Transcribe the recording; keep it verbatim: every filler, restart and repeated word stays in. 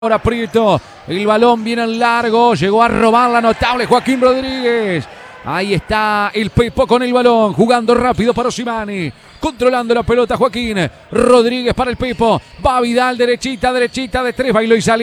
Ahora Prieto, el balón viene en largo, llegó a robar la notable Joaquín Rodríguez. Ahí está el Pepo con el balón, jugando rápido para Osimani. Controlando la pelota Joaquín Rodríguez para el Pepo. Va Vidal, derechita, derechita de tres, bailó y salió.